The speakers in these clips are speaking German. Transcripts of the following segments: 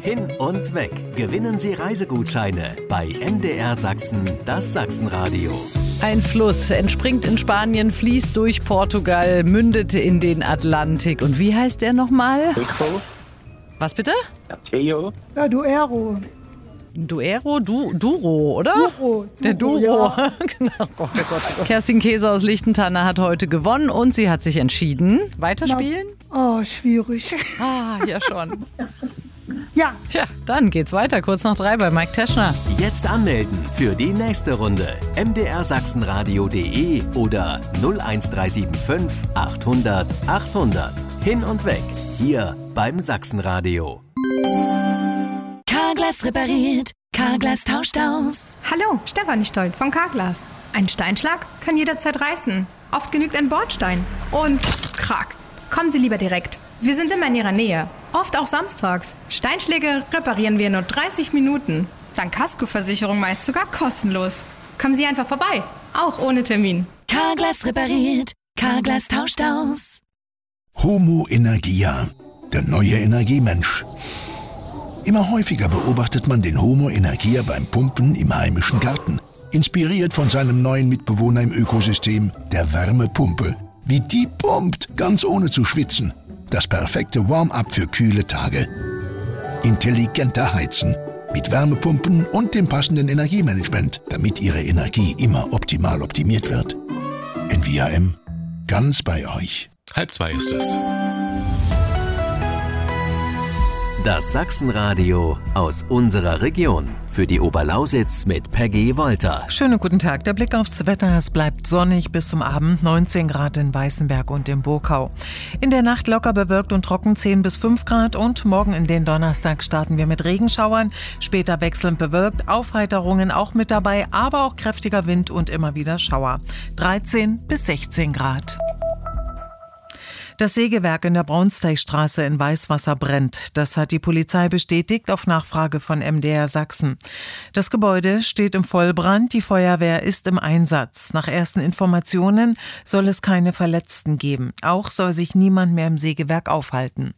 Hin und weg. Gewinnen Sie Reisegutscheine bei MDR Sachsen, das Sachsenradio. Ein Fluss entspringt in Spanien, fließt durch Portugal, mündet in den Atlantik. Und wie heißt der nochmal? Theo. Was bitte? Ja, Theo. Ja, Duero. Duro, oder? Der Duro. Ja. Genau. Oh Gott. Kerstin Käse aus Lichtentanne hat heute gewonnen und sie hat sich entschieden. Weiterspielen? Oh, schwierig. Ja schon. Ja. Tja, dann geht's weiter. Kurz nach 3 bei Mike Teschner. Jetzt anmelden für die nächste Runde. mdrsachsenradio.de oder 01375 800 800. Hin und weg. Hier beim Sachsenradio. Carglass repariert, Carglass tauscht aus. Hallo, Stefanie Stolt von Carglass. Ein Steinschlag kann jederzeit reißen. Oft genügt ein Bordstein. Und krack. Kommen Sie lieber direkt. Wir sind immer in Ihrer Nähe. Oft auch samstags. Steinschläge reparieren wir in nur 30 Minuten. Dank Kaskoversicherung meist sogar kostenlos. Kommen Sie einfach vorbei. Auch ohne Termin. Carglass repariert, Carglass tauscht aus. Homo Energia, der neue Energiemensch. Immer häufiger beobachtet man den Homo Energia beim Pumpen im heimischen Garten. Inspiriert von seinem neuen Mitbewohner im Ökosystem, der Wärmepumpe. Wie die pumpt, ganz ohne zu schwitzen. Das perfekte Warm-up für kühle Tage. Intelligenter Heizen. Mit Wärmepumpen und dem passenden Energiemanagement, damit Ihre Energie immer optimal optimiert wird. NVAM, ganz bei euch. 1:30 ist es. Das Sachsenradio aus unserer Region. Für die Oberlausitz mit Peggy Wolter. Schönen guten Tag. Der Blick aufs Wetter. Es bleibt sonnig bis zum Abend. 19 Grad in Weißenberg und im Burgau. In der Nacht locker bewölkt und trocken 10 bis 5 Grad. Und morgen in den Donnerstag starten wir mit Regenschauern. Später wechselnd bewölkt. Aufheiterungen auch mit dabei. Aber auch kräftiger Wind und immer wieder Schauer. 13 bis 16 Grad. Das Sägewerk in der Braunsteichstraße in Weißwasser brennt. Das hat die Polizei bestätigt auf Nachfrage von MDR Sachsen. Das Gebäude steht im Vollbrand. Die Feuerwehr ist im Einsatz. Nach ersten Informationen soll es keine Verletzten geben. Auch soll sich niemand mehr im Sägewerk aufhalten.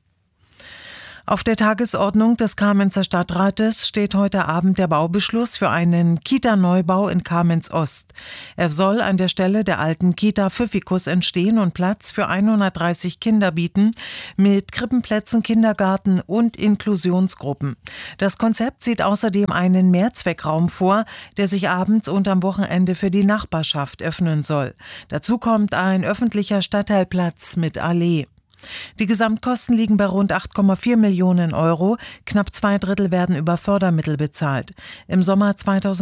Auf der Tagesordnung des Kamenzer Stadtrates steht heute Abend der Baubeschluss für einen Kita-Neubau in Kamenz-Ost. Er soll an der Stelle der alten Kita Pfiffikus entstehen und Platz für 130 Kinder bieten, mit Krippenplätzen, Kindergarten und Inklusionsgruppen. Das Konzept sieht außerdem einen Mehrzweckraum vor, der sich abends und am Wochenende für die Nachbarschaft öffnen soll. Dazu kommt ein öffentlicher Stadtteilplatz mit Allee. Die Gesamtkosten liegen bei rund 8,4 Millionen Euro. Knapp 2/3 werden über Fördermittel bezahlt. Im Sommer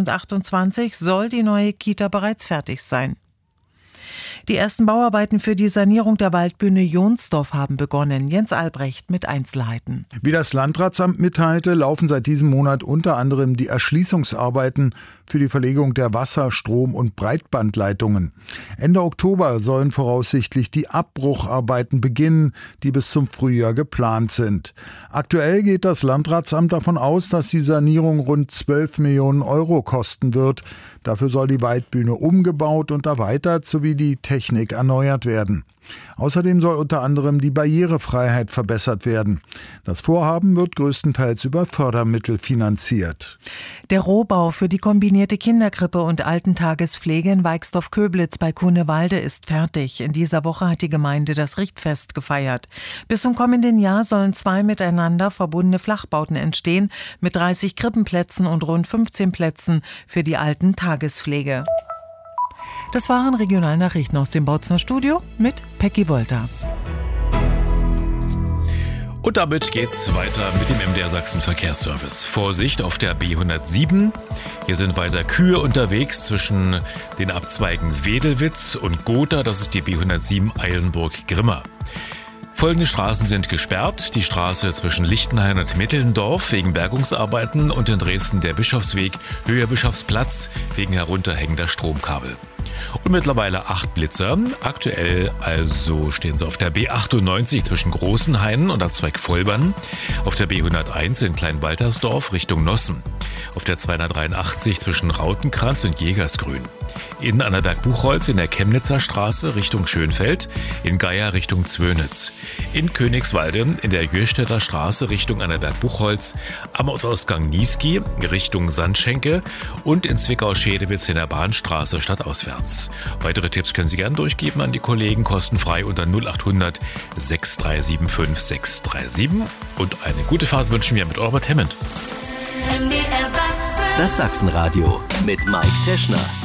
2028 soll die neue Kita bereits fertig sein. Die ersten Bauarbeiten für die Sanierung der Waldbühne Jonsdorf haben begonnen. Jens Albrecht mit Einzelheiten. Wie das Landratsamt mitteilte, laufen seit diesem Monat unter anderem die Erschließungsarbeiten für die Verlegung der Wasser-, Strom- und Breitbandleitungen. Ende Oktober sollen voraussichtlich die Abbrucharbeiten beginnen, die bis zum Frühjahr geplant sind. Aktuell geht das Landratsamt davon aus, dass die Sanierung rund 12 Millionen Euro kosten wird. Dafür soll die Waldbühne umgebaut und erweitert sowie die Technik erneuert werden. Außerdem soll unter anderem die Barrierefreiheit verbessert werden. Das Vorhaben wird größtenteils über Fördermittel finanziert. Der Rohbau für die kombinierte Kinderkrippe und Altentagespflege in Weixdorf-Köblitz bei Kunewalde ist fertig. In dieser Woche hat die Gemeinde das Richtfest gefeiert. Bis zum kommenden Jahr sollen 2 miteinander verbundene Flachbauten entstehen mit 30 Krippenplätzen und rund 15 Plätzen für die Altentagespflege. Das waren Regionalnachrichten aus dem Bautzner Studio mit Peggy Wolter. Und damit geht's weiter mit dem MDR Sachsen Verkehrsservice. Vorsicht auf der B107. Hier sind weiter Kühe unterwegs zwischen den Abzweigen Wedelwitz und Gotha. Das ist die B107 Eilenburg-Grimma. Folgende Straßen sind gesperrt. Die Straße zwischen Lichtenhain und Mittelndorf wegen Bergungsarbeiten und in Dresden der Bischofsweg, Höhe Bischofsplatz wegen herunterhängender Stromkabel. Und mittlerweile 8 Blitzer. Aktuell also stehen sie auf der B98 zwischen Großenhain und Abzweig Vollbann, auf der B101 in Kleinwaltersdorf Richtung Nossen, auf der 283 zwischen Rautenkranz und Jägersgrün. in Annaberg-Buchholz in der Chemnitzer Straße Richtung Schönfeld, in Geier Richtung Zwönitz, in Königswalde in der Jöstädter Straße Richtung Annaberg-Buchholz, am Ortsausgang Niesky Richtung Sandschenke und in Zwickau-Schedewitz in der Bahnstraße stadtauswärts. Weitere Tipps können Sie gerne durchgeben an die Kollegen, kostenfrei unter 0800 6375 637. Und eine gute Fahrt wünschen wir mit Norbert Hemmend. Das Sachsenradio mit Mike Teschner.